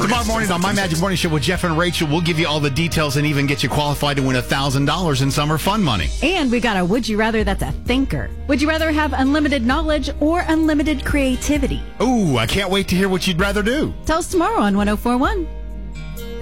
Tomorrow morning on My Magic Morning Show with Jeff and Rachel, we'll give you all the details and even get you qualified to win $1,000 in summer fun money. And we got a Would You Rather that's a thinker. Would you rather have unlimited knowledge or unlimited creativity? Ooh, I can't wait to hear what you'd rather do. Tell us tomorrow on 104.1.